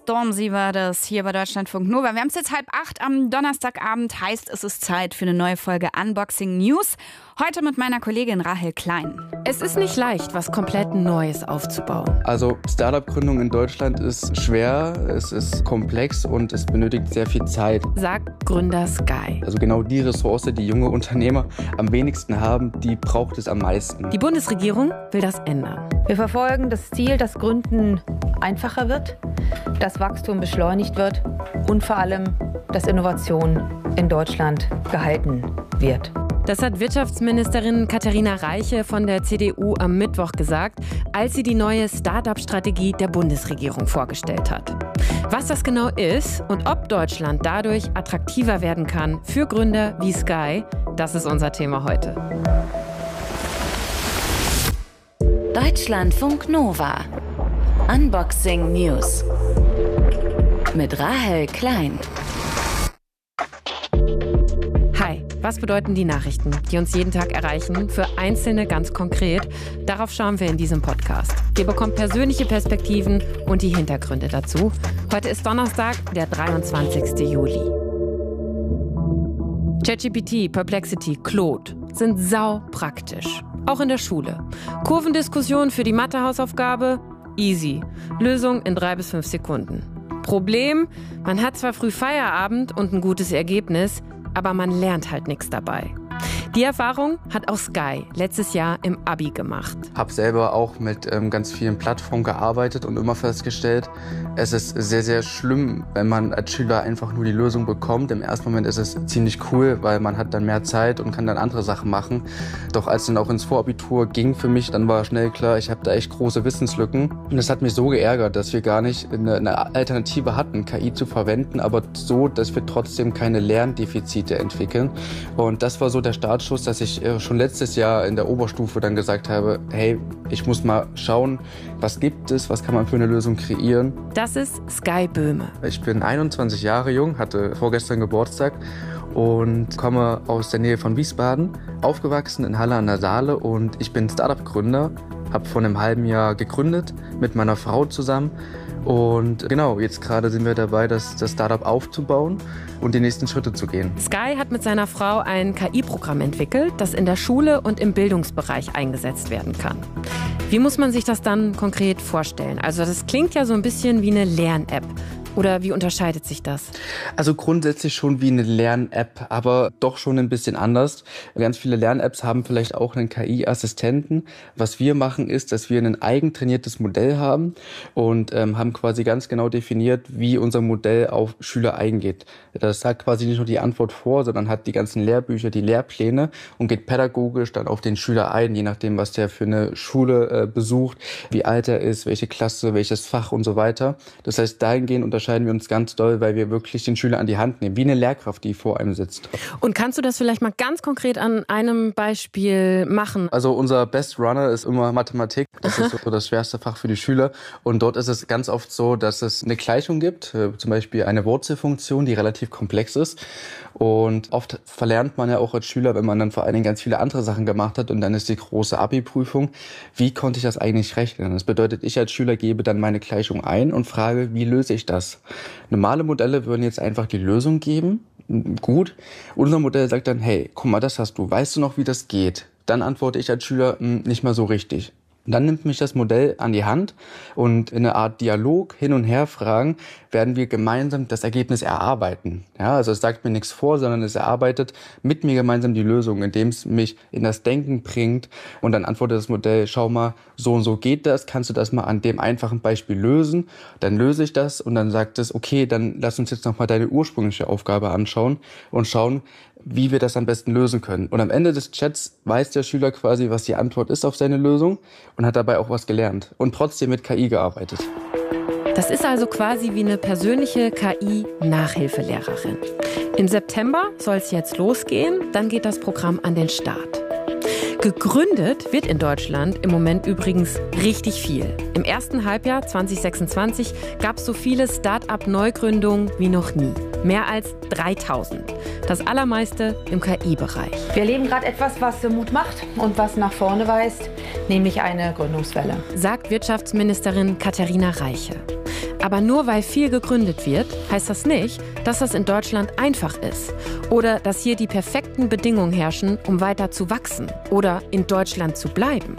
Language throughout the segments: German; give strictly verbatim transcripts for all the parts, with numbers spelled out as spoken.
Stormzy war das hier bei Deutschlandfunk Nova. Wir haben es jetzt halb acht am Donnerstagabend, heißt es ist Zeit für eine neue Folge Unboxing News. Heute mit meiner Kollegin Rahel Klein. Es ist nicht leicht, was komplett Neues aufzubauen. Also Startup-Gründung in Deutschland ist schwer, es ist komplex und es benötigt sehr viel Zeit. Sagt Gründer Sky. Also genau die Ressource, die junge Unternehmer am wenigsten haben, die braucht es am meisten. Die Bundesregierung will das ändern. Wir verfolgen das Ziel, dass Gründen einfacher wird, dass Wachstum beschleunigt wird und vor allem, dass Innovation in Deutschland gehalten wird. Das hat Wirtschaftsministerin Katharina Reiche von der C D U am Mittwoch gesagt, als sie die neue Start-up-Strategie der Bundesregierung vorgestellt hat. Was das genau ist und ob Deutschland dadurch attraktiver werden kann für Gründer wie Sky, das ist unser Thema heute. Deutschlandfunk Nova. Unboxing News. Mit Rahel Klein. Hi, was bedeuten die Nachrichten, die uns jeden Tag erreichen, für Einzelne ganz konkret? Darauf schauen wir in diesem Podcast. Ihr bekommt persönliche Perspektiven und die Hintergründe dazu. Heute ist Donnerstag, der dreiundzwanzigster Juli. ChatGPT, Perplexity, Claude sind sau praktisch. Auch in der Schule. Kurvendiskussion für die Mathe-Hausaufgabe? Easy. Lösung in drei bis fünf Sekunden. Problem? Man hat zwar früh Feierabend und ein gutes Ergebnis, aber man lernt halt nichts dabei. Die Erfahrung hat auch Sky letztes Jahr im Abi gemacht. Habe selber auch mit ähm, ganz vielen Plattformen gearbeitet und immer festgestellt, es ist sehr, sehr schlimm, wenn man als Schüler einfach nur die Lösung bekommt. Im ersten Moment ist es ziemlich cool, weil man hat dann mehr Zeit und kann dann andere Sachen machen. Doch als dann auch ins Vorabitur ging für mich, dann war schnell klar, ich habe da echt große Wissenslücken. Und das hat mich so geärgert, dass wir gar nicht eine, eine Alternative hatten, K I zu verwenden, aber so, dass wir trotzdem keine Lerndefizite entwickeln. Und das war so der Startschuss, dass ich schon letztes Jahr in der Oberstufe dann gesagt habe, hey, ich muss mal schauen, was gibt es, was kann man für eine Lösung kreieren. Das ist Sky Böhme. Ich bin einundzwanzig Jahre jung, hatte vorgestern Geburtstag und komme aus der Nähe von Wiesbaden, aufgewachsen in Halle an der Saale und ich bin Startup-Gründer, habe vor einem halben Jahr gegründet mit meiner Frau zusammen. Und genau, jetzt gerade sind wir dabei, das, das Startup aufzubauen und die nächsten Schritte zu gehen. Sky hat mit seiner Frau ein K I-Programm entwickelt, das in der Schule und im Bildungsbereich eingesetzt werden kann. Wie muss man sich das dann konkret vorstellen? Also das klingt ja so ein bisschen wie eine Lern-App. Oder wie unterscheidet sich das? Also grundsätzlich schon wie eine Lern-App, aber doch schon ein bisschen anders. Ganz viele Lern-Apps haben vielleicht auch einen K I-Assistenten. Was wir machen ist, dass wir ein eigentrainiertes Modell haben und ähm, haben quasi ganz genau definiert, wie unser Modell auf Schüler eingeht. Das sagt quasi nicht nur die Antwort vor, sondern hat die ganzen Lehrbücher, die Lehrpläne und geht pädagogisch dann auf den Schüler ein, je nachdem, was der für eine Schule äh, besucht, wie alt er ist, welche Klasse, welches Fach und so weiter. Das heißt, dahingehend unterscheiden wir uns ganz doll, weil wir wirklich den Schüler an die Hand nehmen, wie eine Lehrkraft, die vor einem sitzt. Und kannst du das vielleicht mal ganz konkret an einem Beispiel machen? Also unser Best Runner ist immer Mathematik. Das ist so das schwerste Fach für die Schüler. Und dort ist es ganz oft so, dass es eine Gleichung gibt, zum Beispiel eine Wurzelfunktion, die relativ komplex ist. Und oft verlernt man ja auch als Schüler, wenn man dann vor allen Dingen ganz viele andere Sachen gemacht hat und dann ist die große Abi-Prüfung, wie konnte ich das eigentlich rechnen? Das bedeutet, ich als Schüler gebe dann meine Gleichung ein und frage, wie löse ich das? Normale Modelle würden jetzt einfach die Lösung geben. Gut. Unser Modell sagt dann, hey, guck mal, das hast du. Weißt du noch, wie das geht? Dann antworte ich als Schüler, nicht mal so richtig. Dann nimmt mich das Modell an die Hand und in einer Art Dialog hin und her fragen, werden wir gemeinsam das Ergebnis erarbeiten. Ja, also es sagt mir nichts vor, sondern es erarbeitet mit mir gemeinsam die Lösung, indem es mich in das Denken bringt und dann antwortet das Modell, schau mal, so und so geht das, kannst du das mal an dem einfachen Beispiel lösen? Dann löse ich das und dann sagt es, okay, dann lass uns jetzt nochmal deine ursprüngliche Aufgabe anschauen und schauen, wie wir das am besten lösen können. Und am Ende des Chats weiß der Schüler quasi, was die Antwort ist auf seine Lösung und hat dabei auch was gelernt und trotzdem mit K I gearbeitet. Das ist also quasi wie eine persönliche K I-Nachhilfelehrerin. Im September soll es jetzt losgehen, dann geht das Programm an den Start. Gegründet wird in Deutschland im Moment übrigens richtig viel. Im ersten Halbjahr zwanzig sechsundzwanzig gab es so viele Start-up-Neugründungen wie noch nie. Mehr als dreitausend. Das allermeiste im K I-Bereich. Wir erleben gerade etwas, was Mut macht und was nach vorne weist, nämlich eine Gründungswelle. Sagt Wirtschaftsministerin Katharina Reiche. Aber nur weil viel gegründet wird, heißt das nicht, dass das in Deutschland einfach ist. Oder dass hier die perfekten Bedingungen herrschen, um weiter zu wachsen oder in Deutschland zu bleiben.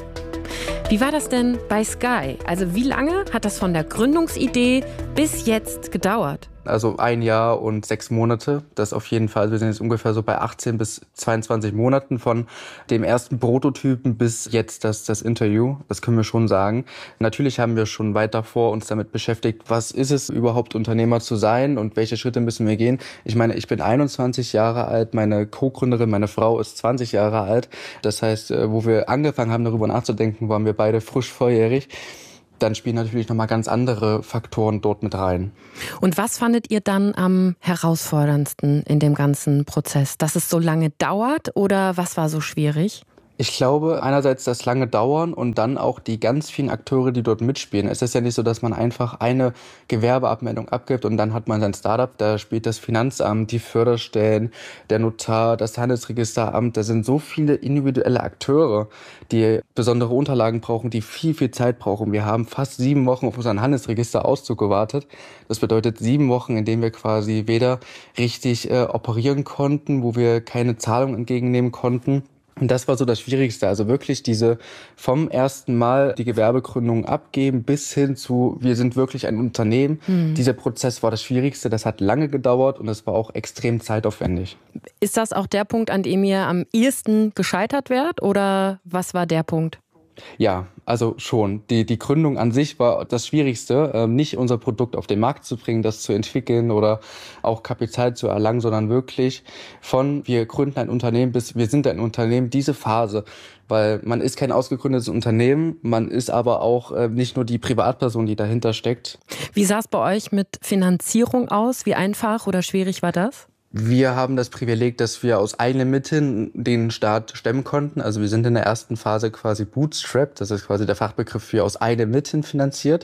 Wie war das denn bei Sky? Also wie lange hat das von der Gründungsidee bis jetzt gedauert? Also ein Jahr und sechs Monate, das auf jeden Fall. Wir sind jetzt ungefähr so bei achtzehn bis zweiundzwanzig Monaten von dem ersten Prototypen bis jetzt das, das Interview. Das können wir schon sagen. Natürlich haben wir schon weit davor uns damit beschäftigt, was ist es überhaupt, Unternehmer zu sein und welche Schritte müssen wir gehen. Ich meine, ich bin einundzwanzig Jahre alt, meine Co-Gründerin, meine Frau ist zwanzig Jahre alt. Das heißt, wo wir angefangen haben, darüber nachzudenken, waren wir beide frisch volljährig. Dann spielen natürlich nochmal ganz andere Faktoren dort mit rein. Und was fandet ihr dann am herausforderndsten in dem ganzen Prozess? Dass es so lange dauert oder was war so schwierig? Ich glaube, einerseits das lange Dauern und dann auch die ganz vielen Akteure, die dort mitspielen. Es ist ja nicht so, dass man einfach eine Gewerbeabmeldung abgibt und dann hat man sein Startup. Da spielt das Finanzamt, die Förderstellen, der Notar, das Handelsregisteramt. Da sind so viele individuelle Akteure, die besondere Unterlagen brauchen, die viel, viel Zeit brauchen. Wir haben fast sieben Wochen auf unseren Handelsregisterauszug gewartet. Das bedeutet sieben Wochen, in denen wir quasi weder richtig äh, operieren konnten, wo wir keine Zahlung entgegennehmen konnten. Und das war so das Schwierigste, also wirklich diese vom ersten Mal die Gewerbegründung abgeben bis hin zu, wir sind wirklich ein Unternehmen. Hm. Dieser Prozess war das Schwierigste, das hat lange gedauert und es war auch extrem zeitaufwendig. Ist das auch der Punkt, an dem ihr am ehesten gescheitert wärt oder was war der Punkt? Ja, also schon. Die, die Gründung an sich war das Schwierigste, äh, nicht unser Produkt auf den Markt zu bringen, das zu entwickeln oder auch Kapital zu erlangen, sondern wirklich von wir gründen ein Unternehmen bis wir sind ein Unternehmen, diese Phase. Weil man ist kein ausgegründetes Unternehmen, man ist aber auch äh, nicht nur die Privatperson, die dahinter steckt. Wie sah es bei euch mit Finanzierung aus? Wie einfach oder schwierig war das? Wir haben das Privileg, dass wir aus eigenen Mitteln den Start stemmen konnten. Also wir sind in der ersten Phase quasi bootstrapped, das ist quasi der Fachbegriff für aus eigenen Mitteln finanziert.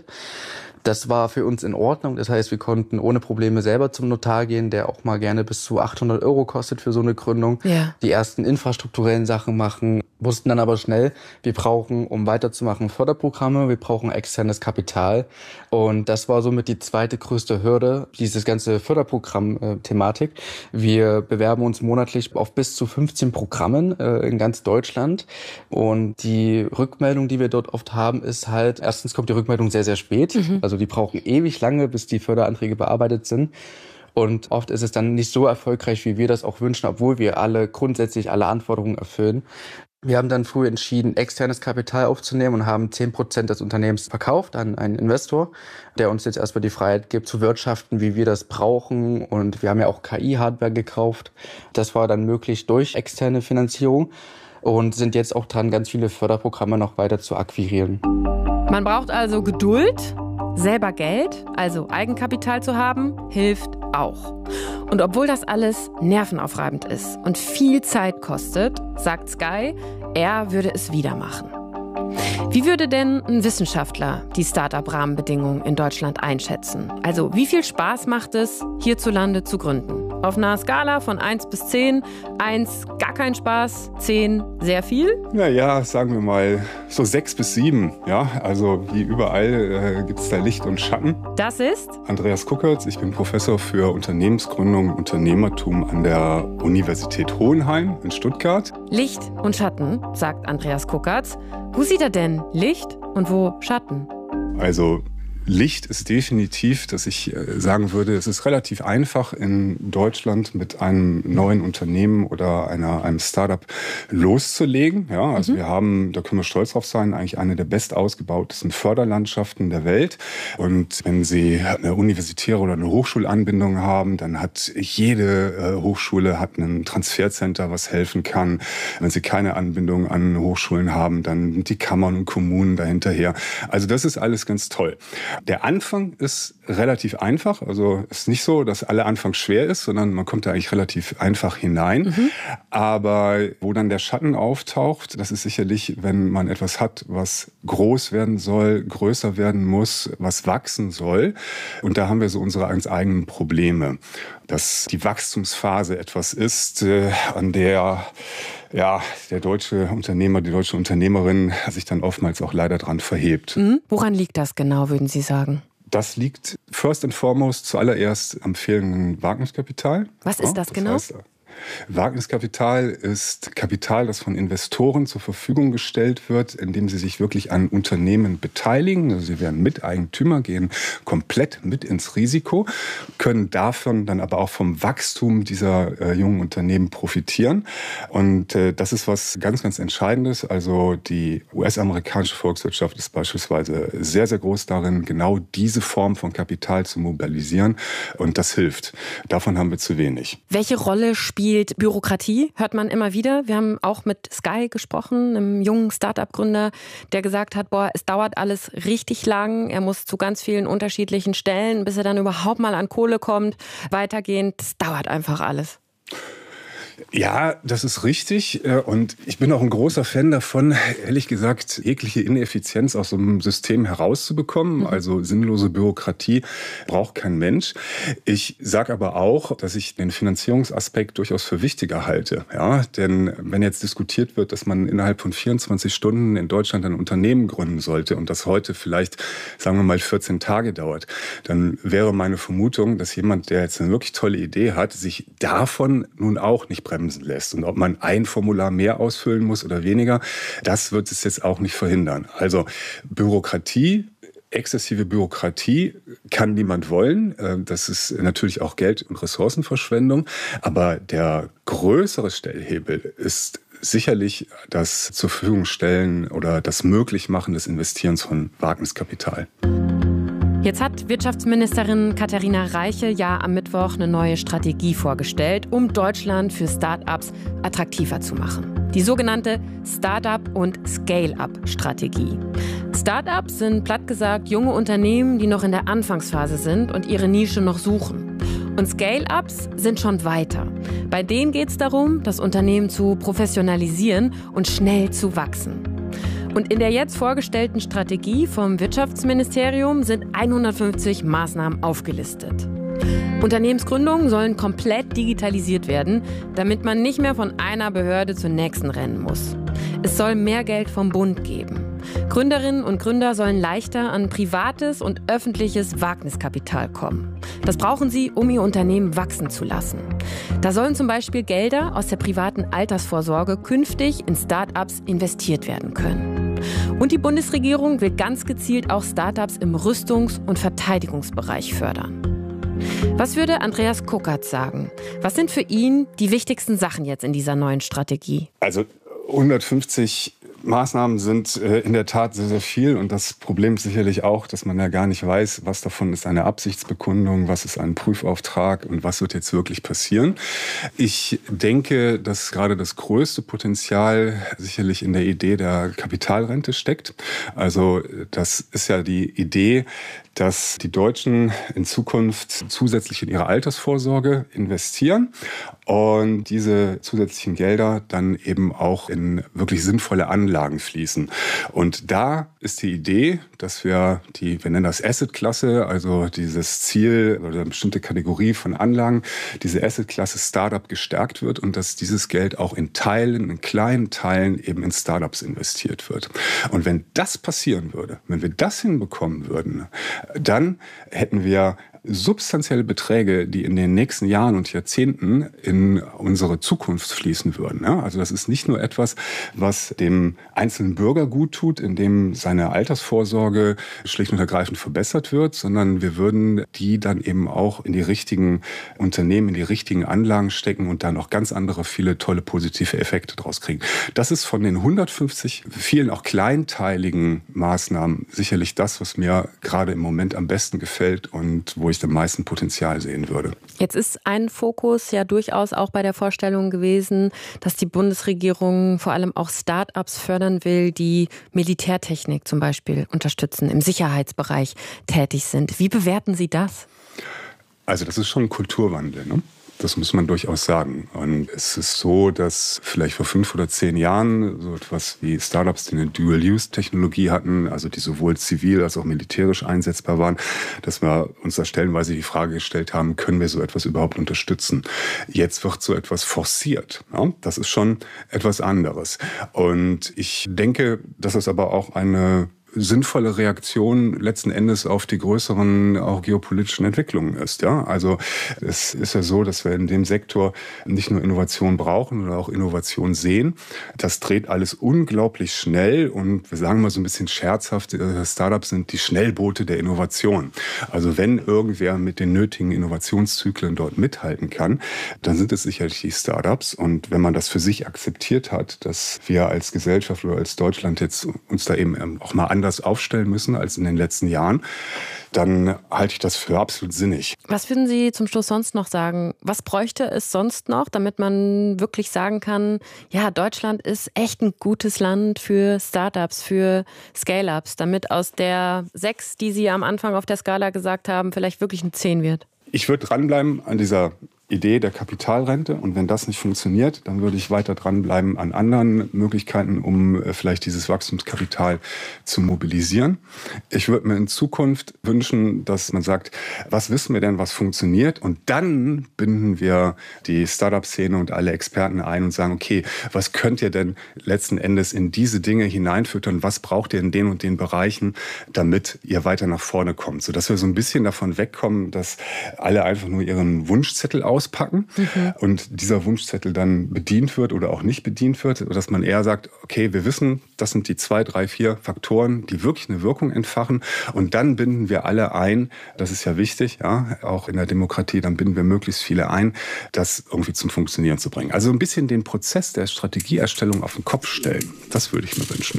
Das war für uns in Ordnung. Das heißt, wir konnten ohne Probleme selber zum Notar gehen, der auch mal gerne bis zu achthundert Euro kostet für so eine Gründung. Ja. Die ersten infrastrukturellen Sachen machen, wussten dann aber schnell, wir brauchen, um weiterzumachen, Förderprogramme, wir brauchen externes Kapital. Und das war somit die zweite größte Hürde, dieses ganze Förderprogramm-Thematik. Wir bewerben uns monatlich auf bis zu fünfzehn Programmen äh, in ganz Deutschland. Und die Rückmeldung, die wir dort oft haben, ist halt, erstens kommt die Rückmeldung sehr, sehr spät. Mhm. Also die brauchen ewig lange, bis die Förderanträge bearbeitet sind. Und oft ist es dann nicht so erfolgreich, wie wir das auch wünschen, obwohl wir alle grundsätzlich alle Anforderungen erfüllen. Wir haben dann früh entschieden, externes Kapital aufzunehmen und haben zehn Prozent des Unternehmens verkauft an einen Investor, der uns jetzt erstmal die Freiheit gibt, zu wirtschaften, wie wir das brauchen. Und wir haben ja auch K I-Hardware gekauft. Das war dann möglich durch externe Finanzierung und sind jetzt auch dran, ganz viele Förderprogramme noch weiter zu akquirieren. Man braucht also Geduld. Selber Geld, also Eigenkapital zu haben, hilft auch. Und obwohl das alles nervenaufreibend ist und viel Zeit kostet, sagt Sky, er würde es wieder machen. Wie würde denn ein Wissenschaftler die Start-up-Rahmenbedingungen in Deutschland einschätzen? Also wie viel Spaß macht es, hierzulande zu gründen? Auf einer Skala von eins bis zehn. eins gar kein Spaß, zehn sehr viel? Naja, sagen wir mal so sechs bis sieben. Ja, also wie überall äh, gibt es da Licht und Schatten. Das ist Andreas Kuckertz. Ich bin Professor für Unternehmensgründung und Unternehmertum an der Universität Hohenheim in Stuttgart. Licht und Schatten, sagt Andreas Kuckertz. Wo sieht er denn Licht und wo Schatten? Also Licht ist definitiv, dass ich sagen würde, es ist relativ einfach in Deutschland mit einem neuen Unternehmen oder einer, einem Startup loszulegen. Ja, also mhm. wir haben, da können wir stolz drauf sein, eigentlich eine der best ausgebautesten Förderlandschaften der Welt. Und wenn Sie eine universitäre oder eine Hochschulanbindung haben, dann hat jede Hochschule hat ein Transfercenter, was helfen kann. Wenn Sie keine Anbindung an Hochschulen haben, dann sind die Kammern und Kommunen dahinterher. Also das ist alles ganz toll. Der Anfang ist relativ einfach. Also es ist nicht so, dass aller Anfang schwer ist, sondern man kommt da eigentlich relativ einfach hinein. Mhm. Aber wo dann der Schatten auftaucht, das ist sicherlich, wenn man etwas hat, was groß werden soll, größer werden muss, was wachsen soll. Und da haben wir so unsere ganz eigenen Probleme. Dass die Wachstumsphase etwas ist, äh, an der ja, der deutsche Unternehmer, die deutsche Unternehmerin sich dann oftmals auch leider dran verhebt. Mhm. Woran liegt das genau, würden Sie sagen? Das liegt First and foremost, zuallererst am fehlenden Wagniskapital. Was ist das, das genau? Heißt, Wagniskapital ist Kapital, das von Investoren zur Verfügung gestellt wird, indem sie sich wirklich an Unternehmen beteiligen. Also sie werden Miteigentümer, gehen komplett mit ins Risiko, können davon dann aber auch vom Wachstum dieser äh, jungen Unternehmen profitieren. Und äh, das ist was ganz, ganz Entscheidendes. Also die U S-amerikanische Volkswirtschaft ist beispielsweise sehr, sehr groß darin, genau diese Form von Kapital zu mobilisieren. Und das hilft. Davon haben wir zu wenig. Welche Rolle spielt Bürokratie, hört man immer wieder. Wir haben auch mit Sky gesprochen, einem jungen Start-up-Gründer, der gesagt hat, boah, es dauert alles richtig lang. Er muss zu ganz vielen unterschiedlichen Stellen, bis er dann überhaupt mal an Kohle kommt. Weitergehend, das dauert einfach alles. Ja, das ist richtig. Und ich bin auch ein großer Fan davon, ehrlich gesagt, jegliche Ineffizienz aus so einem System herauszubekommen. Mhm. Also sinnlose Bürokratie braucht kein Mensch. Ich sage aber auch, dass ich den Finanzierungsaspekt durchaus für wichtiger halte. Ja, denn wenn jetzt diskutiert wird, dass man innerhalb von vierundzwanzig Stunden in Deutschland ein Unternehmen gründen sollte und das heute vielleicht, sagen wir mal, vierzehn Tage dauert, dann wäre meine Vermutung, dass jemand, der jetzt eine wirklich tolle Idee hat, sich davon nun auch nicht bremsen lässt. Und ob man ein Formular mehr ausfüllen muss oder weniger, das wird es jetzt auch nicht verhindern. Also Bürokratie, exzessive Bürokratie kann niemand wollen. Das ist natürlich auch Geld- und Ressourcenverschwendung. Aber der größere Stellhebel ist sicherlich das zur Verfügung stellen oder das Möglichmachen des Investierens von Wagniskapital. Jetzt hat Wirtschaftsministerin Katharina Reiche ja am Mittwoch eine neue Strategie vorgestellt, um Deutschland für Start-ups attraktiver zu machen. Die sogenannte Start-up- und Scale-up-Strategie. Start-ups sind platt gesagt junge Unternehmen, die noch in der Anfangsphase sind und ihre Nische noch suchen. Und Scale-ups sind schon weiter. Bei denen geht es darum, das Unternehmen zu professionalisieren und schnell zu wachsen. Und in der jetzt vorgestellten Strategie vom Wirtschaftsministerium sind hundertfünfzig Maßnahmen aufgelistet. Unternehmensgründungen sollen komplett digitalisiert werden, damit man nicht mehr von einer Behörde zur nächsten rennen muss. Es soll mehr Geld vom Bund geben. Gründerinnen und Gründer sollen leichter an privates und öffentliches Wagniskapital kommen. Das brauchen sie, um ihr Unternehmen wachsen zu lassen. Da sollen zum Beispiel Gelder aus der privaten Altersvorsorge künftig in Start-ups investiert werden können. Und die Bundesregierung will ganz gezielt auch Start-ups im Rüstungs- und Verteidigungsbereich fördern. Was würde Andreas Kuckert sagen? Was sind für ihn die wichtigsten Sachen jetzt in dieser neuen Strategie? Also hundertfünfzig Maßnahmen sind äh, in der Tat sehr, sehr viel. Und das Problem ist sicherlich auch, dass man ja gar nicht weiß, was davon ist eine Absichtsbekundung, was ist ein Prüfauftrag und was wird jetzt wirklich passieren. Ich denke, dass gerade das größte Potenzial sicherlich in der Idee der Kapitalrente steckt. Also das ist ja die Idee, dass die Deutschen in Zukunft zusätzlich in ihre Altersvorsorge investieren und diese zusätzlichen Gelder dann eben auch in wirklich sinnvolle Anlagen fließen. Und da ist die Idee, dass wir die, wir nennen das Asset-Klasse, also dieses Ziel oder eine bestimmte Kategorie von Anlagen, diese Asset-Klasse Startup gestärkt wird und dass dieses Geld auch in Teilen, in kleinen Teilen eben in Startups investiert wird. Und wenn das passieren würde, wenn wir das hinbekommen würden, dann hätten wir substanzielle Beträge, die in den nächsten Jahren und Jahrzehnten in unsere Zukunft fließen würden. Also das ist nicht nur etwas, was dem einzelnen Bürger gut tut, indem seine Altersvorsorge schlicht und ergreifend verbessert wird, sondern wir würden die dann eben auch in die richtigen Unternehmen, in die richtigen Anlagen stecken und dann auch ganz andere, viele tolle positive Effekte draus kriegen. Das ist von den hundertfünfzig vielen auch kleinteiligen Maßnahmen sicherlich das, was mir gerade im Moment am besten gefällt und wo ich am meisten Potenzial sehen würde. Jetzt ist ein Fokus ja durchaus auch bei der Vorstellung gewesen, dass die Bundesregierung vor allem auch Start-ups fördern will, die Militärtechnik zum Beispiel unterstützen, im Sicherheitsbereich tätig sind. Wie bewerten Sie das? Also das ist schon ein Kulturwandel, ne? Das muss man durchaus sagen. Und es ist so, dass vielleicht vor fünf oder zehn Jahren so etwas wie Startups, die eine Dual-Use-Technologie hatten, also die sowohl zivil als auch militärisch einsetzbar waren, dass wir uns da stellenweise die Frage gestellt haben, können wir so etwas überhaupt unterstützen? Jetzt wird so etwas forciert. Ja? Das ist schon etwas anderes. Und ich denke, dass es aber auch eine sinnvolle Reaktion letzten Endes auf die größeren auch geopolitischen Entwicklungen ist. Ja, also es ist ja so, dass wir in dem Sektor nicht nur Innovation brauchen oder auch Innovation sehen. Das dreht alles unglaublich schnell und wir sagen mal so ein bisschen scherzhaft, Startups sind die Schnellboote der Innovation. Also wenn irgendwer mit den nötigen Innovationszyklen dort mithalten kann, dann sind es sicherlich die Startups. Und wenn man das für sich akzeptiert hat, dass wir als Gesellschaft oder als Deutschland jetzt uns da eben auch mal anders aufstellen müssen als in den letzten Jahren, dann halte ich das für absolut sinnig. Was würden Sie zum Schluss sonst noch sagen? Was bräuchte es sonst noch, damit man wirklich sagen kann, ja, Deutschland ist echt ein gutes Land für Startups, für Scale-Ups, damit aus der sechs, die Sie am Anfang auf der Skala gesagt haben, vielleicht wirklich eine zehn wird? Ich würde dranbleiben an dieser Idee der Kapitalrente. Und wenn das nicht funktioniert, dann würde ich weiter dranbleiben an anderen Möglichkeiten, um vielleicht dieses Wachstumskapital zu mobilisieren. Ich würde mir in Zukunft wünschen, dass man sagt, was wissen wir denn, was funktioniert? Und dann binden wir die Startup-Szene und alle Experten ein und sagen, okay, was könnt ihr denn letzten Endes in diese Dinge hineinfüttern? Was braucht ihr in den und den Bereichen, damit ihr weiter nach vorne kommt? Sodass wir so ein bisschen davon wegkommen, dass alle einfach nur ihren Wunschzettel auspacken mhm. und dieser Wunschzettel dann bedient wird oder auch nicht bedient wird, dass man eher sagt, okay, wir wissen, das sind die zwei, drei, vier Faktoren, die wirklich eine Wirkung entfachen und dann binden wir alle ein, das ist ja wichtig, ja, auch in der Demokratie, dann binden wir möglichst viele ein, das irgendwie zum Funktionieren zu bringen. Also ein bisschen den Prozess der Strategieerstellung auf den Kopf stellen, das würde ich mir wünschen.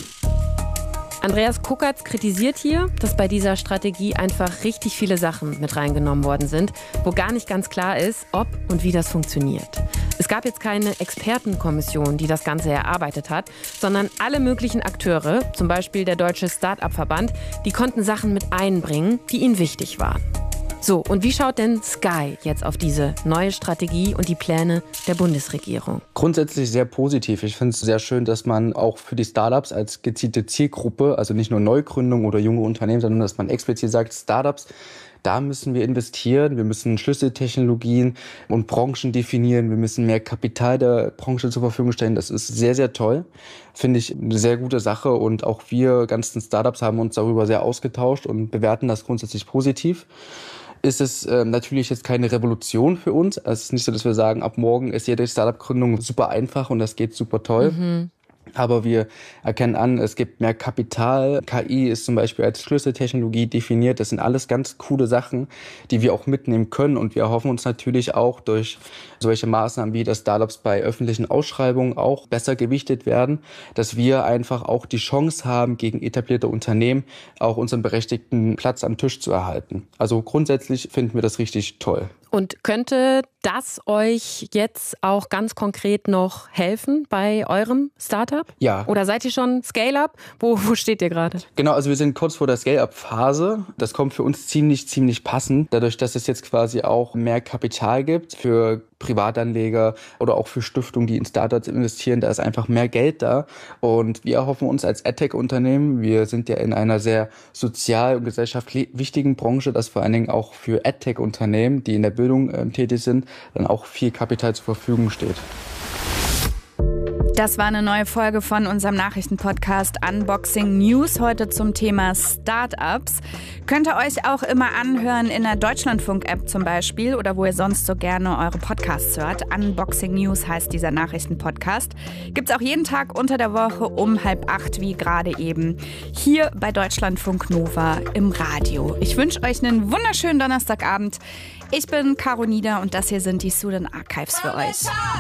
Andreas Kuckertz kritisiert hier, dass bei dieser Strategie einfach richtig viele Sachen mit reingenommen worden sind, wo gar nicht ganz klar ist, ob und wie das funktioniert. Es gab jetzt keine Expertenkommission, die das Ganze erarbeitet hat, sondern alle möglichen Akteure, zum Beispiel der Deutsche Start-up-Verband, die konnten Sachen mit einbringen, die ihnen wichtig waren. So, und wie schaut denn Sky jetzt auf diese neue Strategie und die Pläne der Bundesregierung? Grundsätzlich sehr positiv. Ich finde es sehr schön, dass man auch für die Startups als gezielte Zielgruppe, also nicht nur Neugründung oder junge Unternehmen, sondern dass man explizit sagt, Startups, da müssen wir investieren, wir müssen Schlüsseltechnologien und Branchen definieren, wir müssen mehr Kapital der Branche zur Verfügung stellen. Das ist sehr, sehr toll. Finde ich eine sehr gute Sache und auch wir ganzen Startups haben uns darüber sehr ausgetauscht und bewerten das grundsätzlich positiv. Ist es äh, natürlich jetzt keine Revolution für uns. Es ist nicht so, dass wir sagen, ab morgen ist jede Startup-Gründung super einfach und das geht super toll. Mhm. Aber wir erkennen an, es gibt mehr Kapital. K I ist zum Beispiel als Schlüsseltechnologie definiert. Das sind alles ganz coole Sachen, die wir auch mitnehmen können. Und wir erhoffen uns natürlich auch durch solche Maßnahmen wie, dass Startups bei öffentlichen Ausschreibungen auch besser gewichtet werden, dass wir einfach auch die Chance haben, gegen etablierte Unternehmen auch unseren berechtigten Platz am Tisch zu erhalten. Also grundsätzlich finden wir das richtig toll. Und könnte das euch jetzt auch ganz konkret noch helfen bei eurem Startup? Ja. Oder seid ihr schon Scale-Up? Wo, wo steht ihr gerade? Genau, also wir sind kurz vor der Scale-Up-Phase. Das kommt für uns ziemlich, ziemlich passend. Dadurch, dass es jetzt quasi auch mehr Kapital gibt für Privatanleger oder auch für Stiftungen, die in Startups investieren, da ist einfach mehr Geld da. Und wir erhoffen uns als AdTech-Unternehmen, wir sind ja in einer sehr sozial und gesellschaftlich wichtigen Branche, dass vor allen Dingen auch für AdTech-Unternehmen, die in der Bildung äh, tätig sind, dann auch viel Kapital zur Verfügung steht. Das war eine neue Folge von unserem Nachrichtenpodcast Unboxing News, heute zum Thema Startups. Könnt ihr euch auch immer anhören in der Deutschlandfunk-App zum Beispiel oder wo ihr sonst so gerne eure Podcasts hört. Unboxing News heißt dieser Nachrichtenpodcast. Gibt's auch jeden Tag unter der Woche um halb acht, wie gerade eben, hier bei Deutschlandfunk Nova im Radio. Ich wünsche euch einen wunderschönen Donnerstagabend. Ich bin Caro Nieder und das hier sind die Student Archives für euch.